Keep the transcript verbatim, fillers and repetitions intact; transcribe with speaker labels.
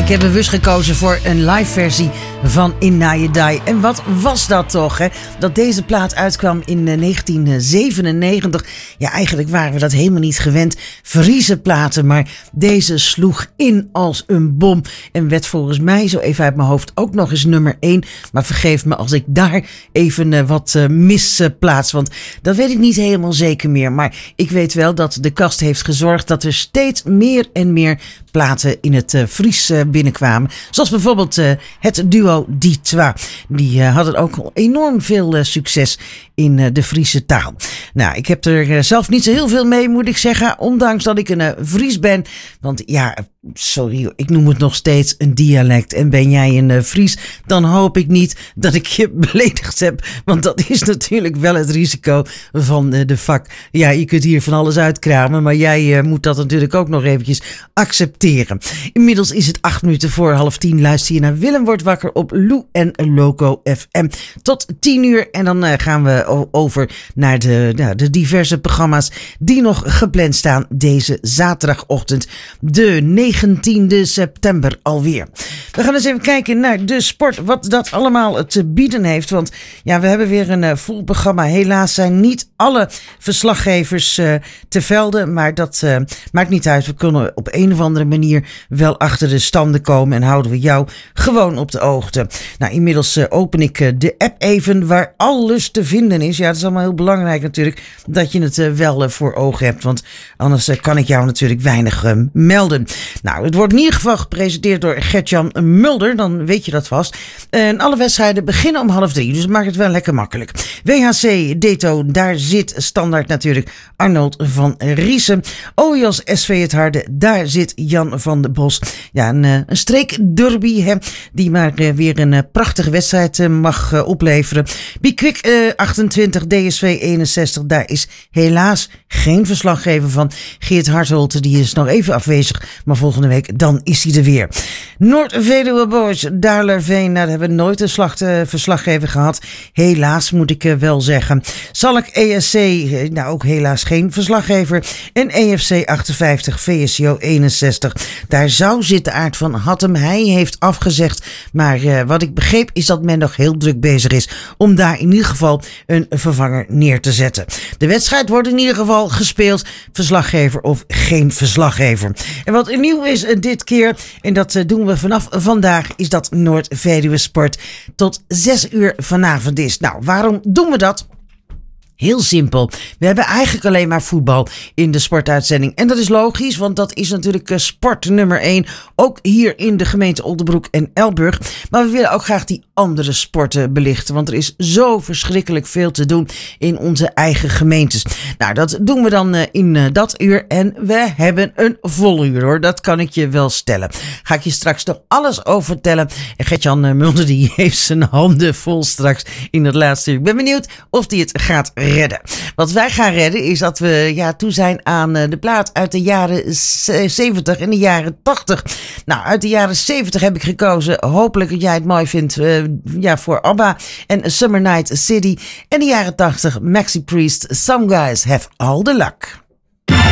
Speaker 1: ik heb bewust gekozen voor een live versie van In Na Je Die. En wat was dat toch, hè? Dat deze plaat uitkwam in negentien zevenennegentig. Ja, eigenlijk waren we dat helemaal niet gewend. Friese platen, maar deze sloeg in als een bom. En werd volgens mij, zo even uit mijn hoofd, ook nog eens nummer één. Maar vergeef me als ik daar even uh, wat uh, misplaats. Want dat weet ik niet helemaal zeker meer. Maar ik weet wel dat de kast heeft gezorgd dat er steeds meer en meer platen in het uh, Fries uh, binnenkwamen. Zoals bijvoorbeeld uh, het duo Die Trois. Die uh, hadden ook enorm veel uh, succes in uh, de Friese taal. Nou, ik heb er uh, zelf niet zo heel veel mee, moet ik zeggen. Ondanks dat ik een uh, Fries ben. Want ja, sorry, ik noem het nog steeds een dialect. En ben jij een uh, Fries, dan hoop ik niet dat ik je beledigd heb. Want dat is natuurlijk wel het risico van uh, de vak. Ja, je kunt hier van alles uitkramen, maar jij uh, moet dat natuurlijk ook nog eventjes accepteren. Inmiddels is het acht minuten voor half tien. Luister je naar Willem wordt wakker op Lou en Loco F M. Tot tien uur en dan uh, gaan we o- over naar de, ja, de diverse programma's die nog gepland staan deze zaterdagochtend, de negentiende september alweer. We gaan eens even kijken naar de sport, wat dat allemaal te bieden heeft. Want ja, we hebben weer een uh, vol programma. Helaas zijn niet alle verslaggevers uh, te velden, maar dat uh, maakt niet uit. We kunnen op een of andere manier wel achter de standen komen en houden we jou gewoon op de hoogte. Nou, inmiddels uh, open ik uh, de app even waar alles te vinden is. Ja, het is allemaal heel belangrijk natuurlijk dat je het uh, wel uh, voor ogen hebt, want anders uh, kan ik jou natuurlijk weinig uh, melden. Nou, het wordt in ieder geval gepresenteerd door Gert-Jan Mulder, dan weet je dat vast. En alle wedstrijden beginnen om half drie, dus maak het wel lekker makkelijk. W H C Deto, daar zit standaard natuurlijk Arnold van Riesen. O J O S S V Het Harde, daar zit Jan van den Bos. Ja, een, een streekderby, hè, die maar uh, weer een uh, prachtige wedstrijd uh, mag uh, opleveren. Bikwik uh, achtentwintig, D S V eenenzestig, daar is helaas geen verslaggever van. Geert Hartholte, die is nog even afwezig, maar volgende week dan is hij er weer. Noord-Veluwe Boys, Daarlerveen, nou, daar hebben we nooit een slacht, uh, verslaggever gehad. Helaas moet ik uh, wel zeggen. Zalk E S C, uh, nou ook helaas geen verslaggever. En E F C achtenvijftig, V S C O eenenzestig. Daar zou zitten Aart van Hattem. Hij heeft afgezegd. Maar uh, wat ik begreep is dat men nog heel druk bezig is om daar in ieder geval een vervanger neer te zetten. De wedstrijd wordt in ieder geval gespeeld. Verslaggever of geen verslaggever. En wat nieuw is uh, dit keer, en dat uh, doen we vanaf vandaag, is dat Noord-Veluwe Sport tot zes uur vanavond is. Nou, waarom doen we dat? Heel simpel. We hebben eigenlijk alleen maar voetbal in de sportuitzending. En dat is logisch, want dat is natuurlijk sport nummer één. Ook hier in de gemeente Oldenbroek en Elburg. Maar we willen ook graag die andere sporten belichten. Want er is zo verschrikkelijk veel te doen in onze eigen gemeentes. Nou, dat doen we dan in dat uur. En we hebben een vol uur, hoor. Dat kan ik je wel stellen. Ga ik je straks nog alles over vertellen. En Gert-Jan Mulder, die heeft zijn handen vol straks in het laatste uur. Ik ben benieuwd of hij het gaat redden. Wat wij gaan redden is dat we ja, toe zijn aan de plaat uit de jaren zeventig en de jaren tachtig. Nou, uit de jaren zeventig heb ik gekozen. Hopelijk dat jij het mooi vindt. Uh, ja, voor ABBA en Summer Night City. En de jaren tachtig, Maxi Priest, Some Guys Have All the Luck.